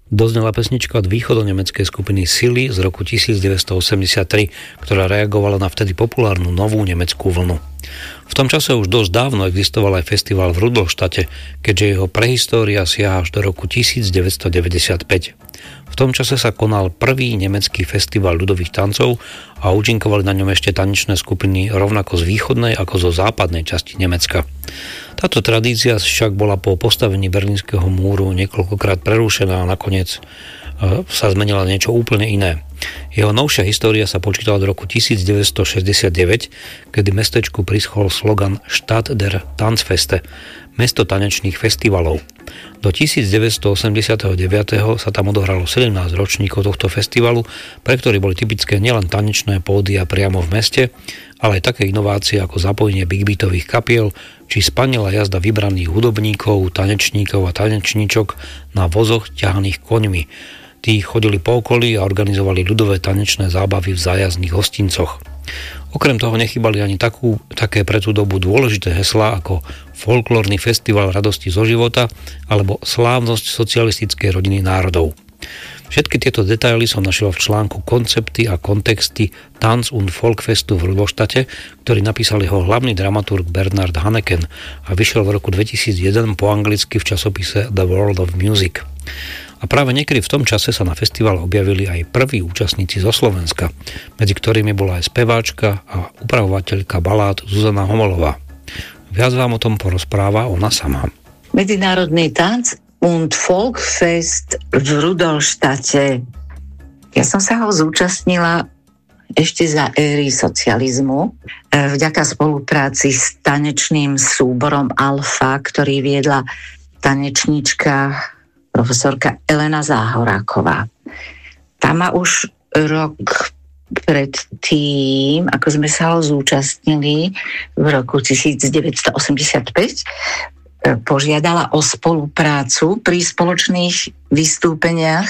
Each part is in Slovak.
Doznela pesnička od východonemeckej skupiny Silly z roku 1983, ktorá reagovala na vtedy populárnu novú nemeckú vlnu. V tom čase už dosť dávno existoval aj festival v Rudolštate, keďže jeho prehistória siaha až do roku 1995. V tom čase sa konal prvý nemecký festival ľudových tancov a účinkovali na ňom ešte tanečné skupiny rovnako z východnej ako zo západnej časti Nemecka. Táto tradícia však bola po postavení Berlínskeho múru niekoľkokrát prerušená a nakoniec sa zmenila niečo úplne iné. Jeho novšia história sa počítala do roku 1969, kedy mestečku prischol slogan Stadt der Tanzfeste, mesto tanečných festivalov. Do 1989. sa tam odohralo 17 ročníkov tohto festivalu, pre ktorý boli typické nielen tanečné pódia priamo v meste, ale aj také inovácie ako zapojenie big beatových kapiel či spanilá jazda vybraných hudobníkov, tanečníkov a tanečníčok na vozoch ťahaných koňmi. Tí chodili po okolí a organizovali ľudové tanečné zábavy v zájazdných hostincoch. Okrem toho nechybali ani také pre tú dobu dôležité heslá ako folklórny festival radosti zo života alebo slávnosť socialistickej rodiny národov. Všetky tieto detaily som našiel v článku Koncepty a kontexty Tanz- und Folkfestu v Rudolštate, ktorý napísal jeho hlavný dramaturg Bernard Haneken a vyšiel v roku 2001 po anglicky v časopise The World of Music. A práve niekedy v tom čase sa na festival objavili aj prví účastníci zo Slovenska, medzi ktorými bola aj speváčka a upravovateľka balád Zuzana Homolová. Viac vám o tom porozpráva ona sama. Medzinárodný tanc und Folkfest v Rudolštate. Ja som sa ho zúčastnila ešte za éry socializmu, vďaka spolupráci s tanečným súborom Alfa, ktorý viedla tanečníčka profesorka Elena Záhoráková. Tá ma už rok pred tým, ako sme sa ho zúčastnili v roku 1985, požiadala o spoluprácu pri spoločných vystúpeniach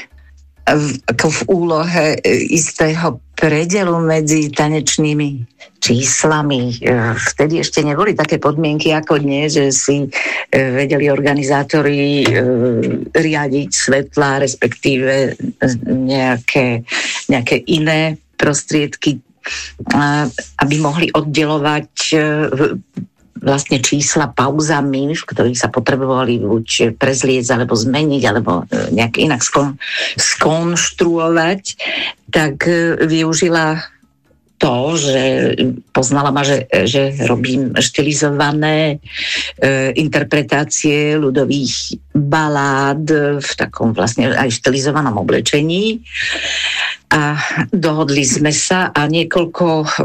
ako v úlohe istého predelu medzi tanečnými číslami. Vtedy ešte neboli také podmienky ako dnes, že si vedeli organizátori riadiť svetlá, respektíve nejaké iné prostriedky, aby mohli oddelovať vlastne čísla pauzami, v ktorých sa potrebovali buď prezliecť, alebo zmeniť, alebo nejak inak skonštruovať, tak využila to, že poznala ma, že robím štilizované interpretácie ľudových balád v takom vlastne aj štilizovanom oblečení. A dohodli sme sa a niekoľko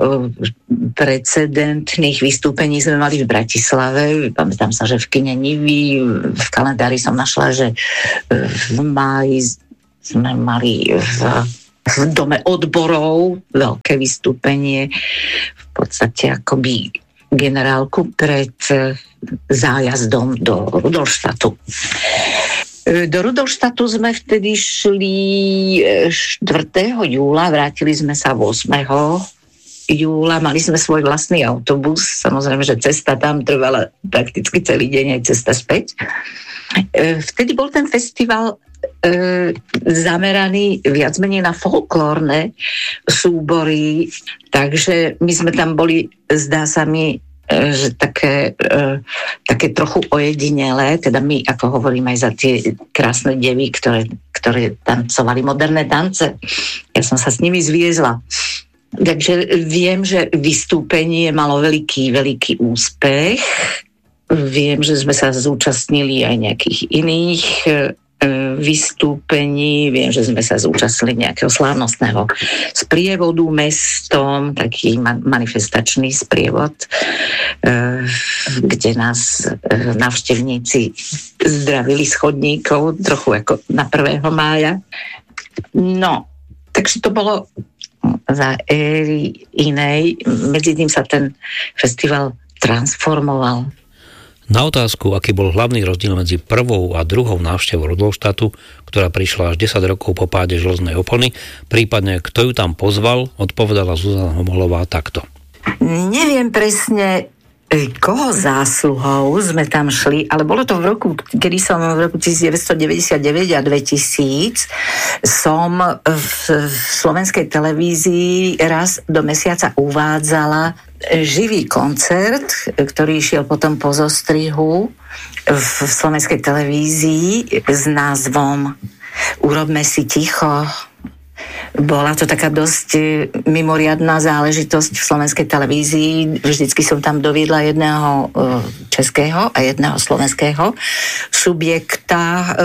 precedentných vystúpení sme mali v Bratislave. Pamätám sa, že v kine Nivy, v kalendári som našla, že v máji sme mali v Dome odborov veľké vystúpenie, v podstate akoby generálku pred zájazdom do Rudolštatu. Do Rudolštatu sme vtedy šli 4. júla, vrátili sme sa 8. júla, mali sme svoj vlastný autobus, samozrejme, že cesta tam trvala prakticky celý deň, aj cesta späť. Vtedy bol ten festival zameraný viac menej na folklórne súbory, takže my sme tam boli, zdá sa mi, že také trochu ojedinelé, teda my, ako hovorím, aj za tie krásne devy, ktoré tancovali moderné tance. Ja som sa s nimi zviezla. Takže viem, že vystúpenie malo veľký úspech. Viem, že sme sa zúčastnili aj nejakých iných vystúpení. Viem, že sme sa zúčastnili nejakého slávnostného sprievodu mestom, taký manifestačný sprievod, kde nás návštevníci zdravili z chodníkov, trochu ako na 1. mája. No, takže to bolo za éry inej. Medzi tým sa ten festival transformoval. Na otázku, aký bol hlavný rozdiel medzi prvou a druhou návštevou Rudolštátu, ktorá prišla až 10 rokov po páde železnej opony, prípadne kto ju tam pozval, odpovedala Zuzana Homolová takto. Neviem presne koho zásluhou sme tam šli, ale bolo to v roku, kedy som v roku 1999 a 2000 som v slovenskej televízii raz do mesiaca uvádzala živý koncert, ktorý išiel potom po zostrihu v slovenskej televízii s názvom Urobme si ticho. Bola to taká dosť mimoriadná záležitosť v slovenskej televízii. Vždycky som tam doviedla jedného českého a jedného slovenského subjekta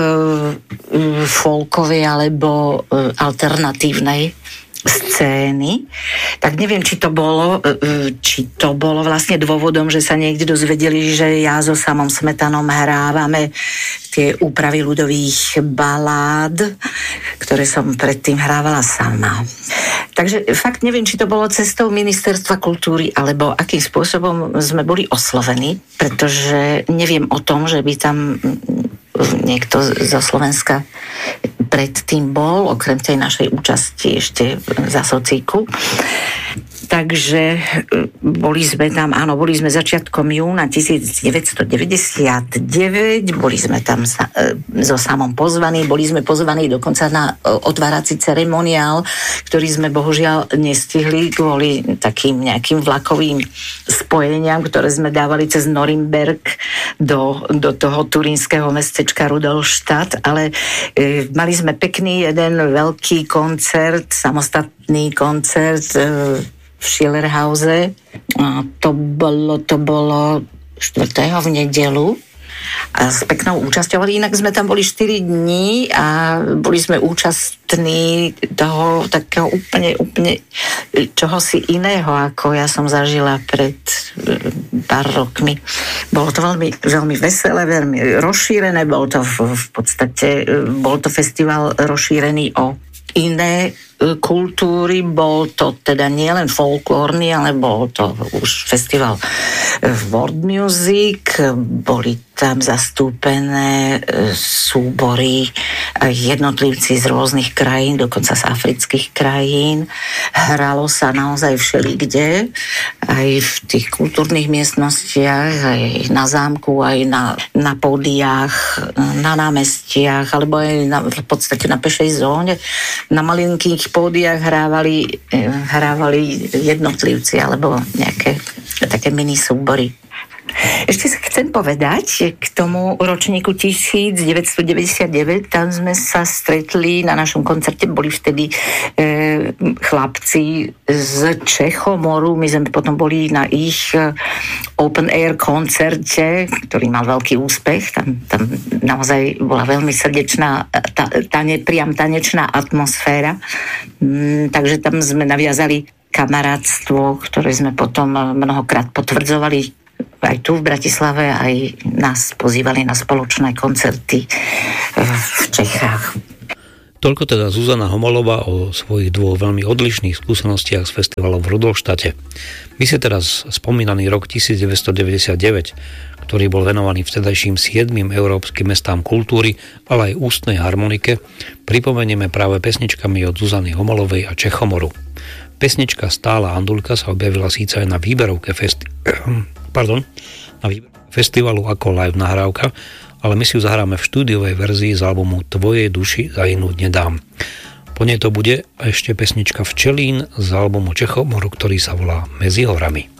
folkovej alebo alternatívnej scény. Tak neviem, či to bolo vlastne dôvodom, že sa niekde dozvedeli, že ja so Samom Smetanom hrávame tie úpravy ľudových balád, ktoré som predtým hrávala sama. Takže fakt neviem, či to bolo cestou Ministerstva kultúry, alebo akým spôsobom sme boli oslovení, pretože neviem o tom, že by tam niekto zo Slovenska predtým bol, okrem tej našej účasti ešte za socíku. Takže boli sme začiatkom júna 1999, boli sme tam so Samom pozvaní, boli sme pozvaní dokonca na otvárací ceremoniál, ktorý sme bohužiaľ nestihli kvôli takým nejakým vlakovým spojeniam, ktoré sme dávali cez Norimberg do toho turínskeho mestečka Rudolstadt, ale mali sme pekný jeden veľký koncert, samostatný koncert v Schillerhause. To bolo 4. v nedeľu a s peknou účasťou, ale inak sme tam boli 4 dní a boli sme účastní toho takého úplne čohosi iného, ako ja som zažila pred pár rokmi. Bolo to veľmi, veľmi veselé, veľmi rozšírené, bol to festival rozšírený o iné kultúry, bol to teda nielen folklórny, ale bol to už festival world music, boli tam zastúpené súbory aj jednotlivci z rôznych krajín, dokonca z afrických krajín. Hralo sa naozaj všelikde, aj v tých kultúrnych miestnostiach, aj na zámku, aj na pódiách, na námestiach, alebo aj v podstate na pešej zóne. Na malinkých pódiách hrávali jednotlivci alebo nejaké také mini súbory. Ešte sa chcem povedať k tomu ročníku 1999, tam sme sa stretli na našom koncerte, boli vtedy chlapci z Čechomoru, my sme potom boli na ich open air koncerte, ktorý mal veľký úspech, tam naozaj bola veľmi srdečná, priam tanečná atmosféra, takže tam sme naviazali kamarátstvo, ktoré sme potom mnohokrát potvrdzovali aj tu v Bratislave, aj nás pozývali na spoločné koncerty v Čechách. Toľko teda Zuzana Homolová o svojich dvoch veľmi odlišných skúsenostiach z festivalov v Rudolštate. My si teraz spomínaný rok 1999, ktorý bol venovaný vtedajším 7 európskym mestám kultúry, ale aj ústnej harmonike, pripomenieme práve pesničkami od Zuzany Homolovej a Čechomoru. Pesnička Stála Andulka sa objavila síce aj na výberovke festivalu ako live nahrávka, ale my si ju zahráme v štúdiovej verzii z albumu Tvojej duši zahynúť nedám. Po nej to bude ešte pesnička Včelín z albumu Čechomoru, ktorý sa volá Medzi horami.